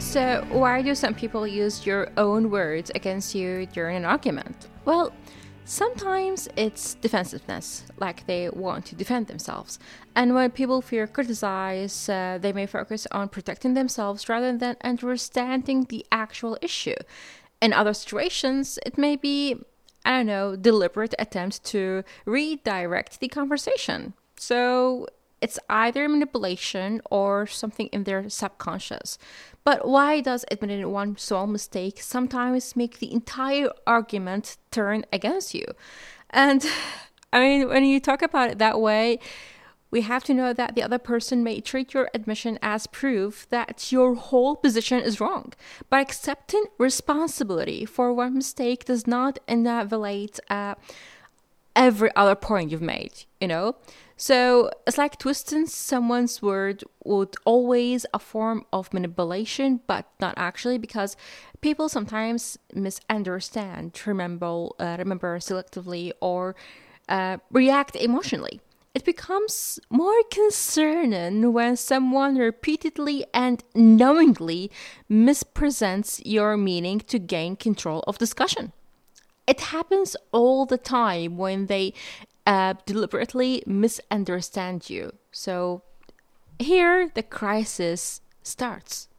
So, why do some people use your own words against you during an argument? Well, sometimes it's defensiveness, like they want to defend themselves. And when people fear criticized, they may focus on protecting themselves rather than understanding the actual issue. In other situations, it may be, I don't know, deliberate attempt to redirect the conversation. So it's either manipulation or something in their subconscious. But why does admitting one small mistake sometimes make the entire argument turn against you? And I mean, when you talk about it that way, we have to know that the other person may treat your admission as proof that your whole position is wrong. But accepting responsibility for one mistake does not invalidate every other point you've made, you know? So it's like twisting someone's word would always a form of manipulation, but not actually, because people sometimes misunderstand, remember selectively, or react emotionally. It becomes more concerning when someone repeatedly and knowingly mispresents your meaning to gain control of discussion. It happens all the time when they deliberately misunderstand you. So here the crisis starts.